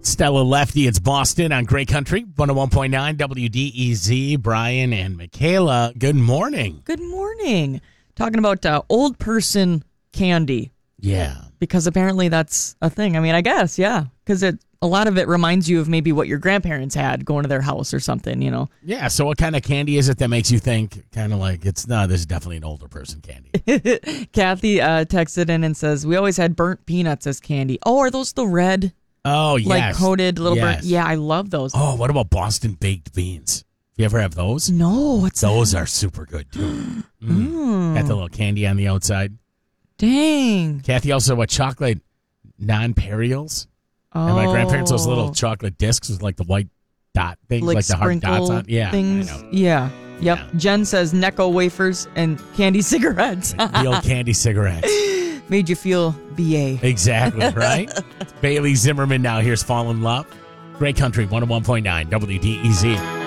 Stella Lefty, it's Boston on Great Country, 101.9 WDEZ. Brian and Michaela, good morning. Good morning. Talking about old person candy. Yeah. Because apparently that's a thing. I mean, I guess, yeah. Because a lot of it reminds you of maybe what your grandparents had going to their house or something, you know. Yeah, so what kind of candy is it that makes you think kind of like this is definitely an older person candy? Kathy texted in and says, we always had burnt peanuts as candy. Oh, are those the red? Oh, yes. Like coated little burnt? Yeah, I love those. Oh, what about Boston baked beans? You ever have those? No, what's those that? Are super good, too. Got the little candy on the outside. Dang. Kathy, also what chocolate nonpareils? Oh. And my grandparents, those little chocolate discs with like the white dot things, like the hard dots on. Yeah, things. I know. Yeah. Yep. Yeah. Jen says Necco wafers and candy cigarettes. The old candy cigarettes. Made you feel BA. Exactly, right? It's Bailey Zimmerman now. Here's Fall in Love. Great Country, 101.9 WDEZ.